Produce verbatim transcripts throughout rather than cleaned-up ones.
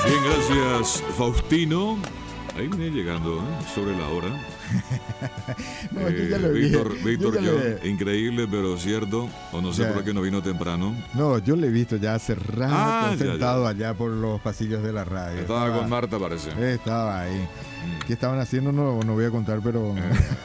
Bien, gracias, Faustino. Ahí viene llegando, ¿eh? Sobre la hora. No, eh, yo ya lo vi. Víctor, Yo Víctor ya John, le- increíble, pero cierto. O no sé Ya. por qué no vino temprano. No, yo le he visto ya hace rato Ah, ya, sentado ya. allá por los pasillos de la radio. Estaba con Marta, parece. eh, Estaba ahí. Mm. ¿Qué estaban haciendo? No, no voy a contar, pero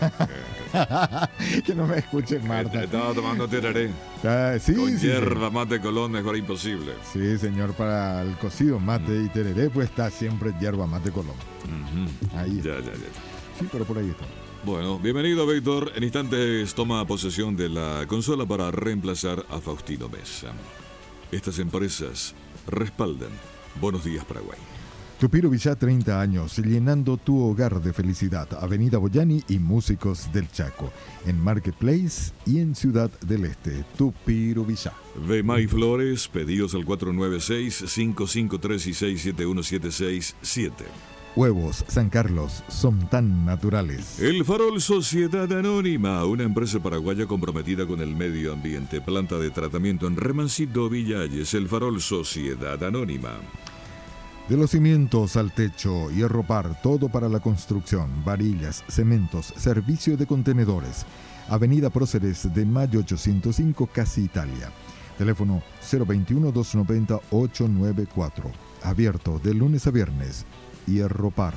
que no me escuche Marta. Estaba tomando tereré. Ah, sí, con sí, sí. hierba mate Colón, mejor imposible. Sí, señor, para el cocido mate Mm. y tereré, pues está siempre hierba mate Colón. Ujú. Ahí está. Ya, ya, ya. Sí, pero por ahí está. Bueno, bienvenido, Víctor. En instantes toma posesión de la consola para reemplazar a Faustino Mesa. Estas empresas respaldan Buenos Días, Paraguay. Tupiro Villá, treinta años, llenando tu hogar de felicidad. Avenida Boyani y Músicos del Chaco. En Marketplace y en Ciudad del Este. Tupiro Villá. De May Flores, pedidos al cuatro nueve seis, cinco cinco tres y seis siete uno siete seis siete. Huevos San Carlos son tan naturales. El Farol Sociedad Anónima, una empresa paraguaya comprometida con el medio ambiente. Planta de tratamiento en Remancito, Villalles. El Farol Sociedad Anónima. De los cimientos al techo, Hierro Par, todo para la construcción, varillas, cementos, servicio de contenedores. Avenida Próceres de Mayo ochocientos cinco, Casi Italia. Teléfono cero veintiuno, doscientos noventa, ochocientos noventa y cuatro. Abierto de lunes a viernes. Hierro Par.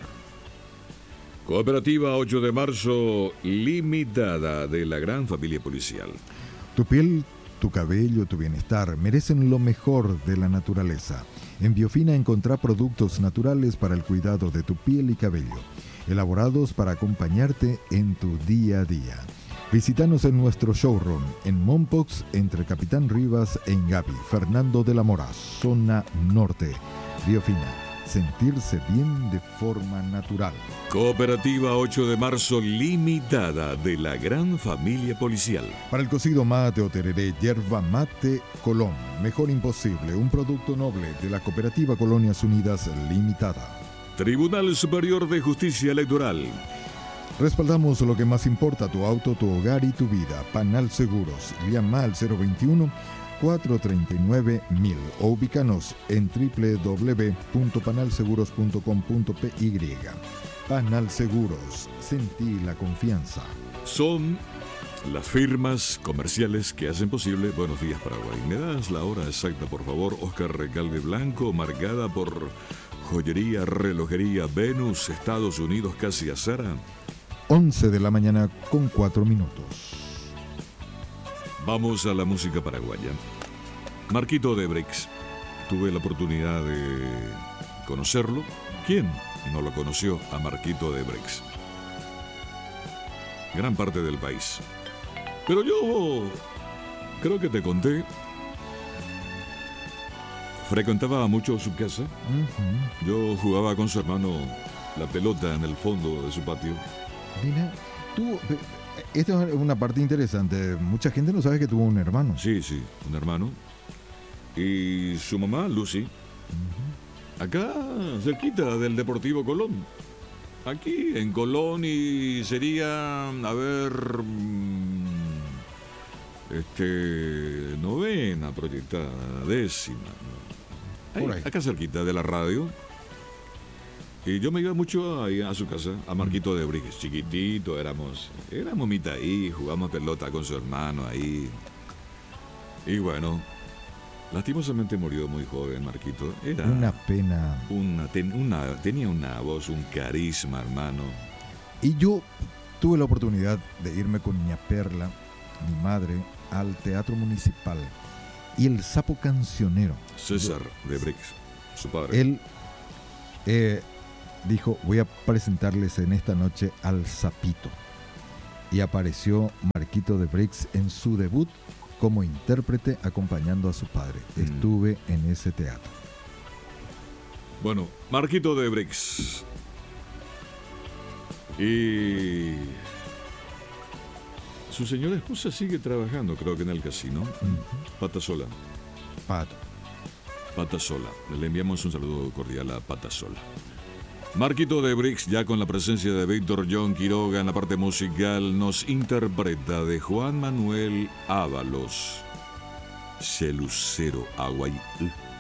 Cooperativa ocho de marzo, limitada de la gran familia policial. Tu piel, tu cabello, tu bienestar merecen lo mejor de la naturaleza. En Biofina encontrá productos naturales para el cuidado de tu piel y cabello, elaborados para acompañarte en tu día a día. Visítanos en nuestro showroom en Mompox, entre Capitán Rivas e Ingavi, Fernando de la Mora, zona norte. Biofina, sentirse bien de forma natural. Cooperativa ocho de marzo, limitada de la gran familia policial. Para el cocido mate o tereré, Yerba Mate Colón. Mejor imposible, un producto noble de la Cooperativa Colonias Unidas Limitada. Tribunal Superior de Justicia Electoral. Respaldamos lo que más importa, tu auto, tu hogar y tu vida. Panal Seguros. Llama al cero veintiuno, cuatrocientos treinta y nueve, mil o ubícanos en doble u doble u doble u punto panal seguros punto com punto p y. Panal Seguros. Sentí la confianza. Son las firmas comerciales que hacen posible Buenos Días, Paraguay. ¿Me das la hora exacta, por favor? Oscar Recalde Blanco, marcada por Joyería, Relojería Venus, Estados Unidos, Casi Azara. once de la mañana con cuatro minutos. Vamos a la música paraguaya. Marquito de Brix. Tuve la oportunidad de conocerlo. ¿Quién no lo conoció a Marquito de Brix? Gran parte del país. Pero yo creo que te conté. Frecuentaba mucho su casa. Ujú. Yo jugaba con su hermano la pelota en el fondo de su patio. Mira, tú, esta es una parte interesante. Mucha gente no sabe que tuvo un hermano. Sí, sí, un hermano. Y su mamá, Lucy, acá cerquita del Deportivo Colón. Aquí en Colón y sería, a ver, mm, este, novena proyectada, décima. Ahí, Por ahí. acá cerquita de la radio. Y yo me iba mucho ahí a su casa, a Marquito de Brigues, chiquitito, éramos, éramos mitad ahí, jugamos pelota con su hermano ahí. Y bueno, lastimosamente murió muy joven Marquito. Era Una pena. una, ten- una- tenía una voz, un carisma, hermano. Y yo tuve la oportunidad de irme con Niña Perla, mi madre, al Teatro Municipal. Y el sapo cancionero. César de Brigues, su padre. Él eh, dijo, voy a presentarles en esta noche al sapito. Y apareció Marquito de Brix en su debut como intérprete acompañando a su padre. Mm. Estuve en ese teatro. Bueno, Marquito de Brix. Y su señora esposa sigue trabajando, creo que en el casino. Pata Sola. Pato. Pata Sola. Le enviamos un saludo cordial a Pata Sola. Marquito de Brix, ya con la presencia de Víctor John Quiroga en la parte musical, nos interpreta de Juan Manuel Ábalos, Celucero Aguay.